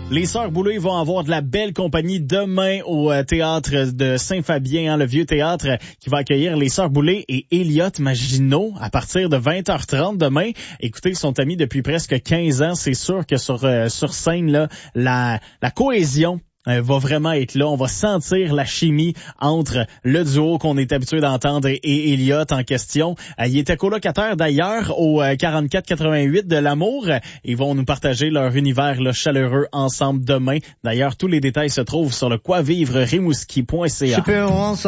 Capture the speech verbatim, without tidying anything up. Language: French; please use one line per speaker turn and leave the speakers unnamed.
Les Sœurs Boulay vont avoir de la belle compagnie demain au euh, théâtre de Saint-Fabien, hein, le vieux théâtre euh, qui va accueillir les Sœurs Boulay et Elliot Maginot à partir de vingt heures trente demain. Écoutez, ils sont amis depuis presque quinze ans. C'est sûr que sur euh, sur scène, là, la, la cohésion euh, va vraiment être là. On va sentir la chimie entre le duo qu'on est habitué d'entendre et, et Elliot en question. Euh, il était colocataire d'ailleurs au euh, quarante-quatre quatre-vingt-huit de l'Amour. Ils vont nous partager leur univers là, chaleureux ensemble demain. D'ailleurs, tous les détails se trouvent sur le quoi vivre rimouski point c a.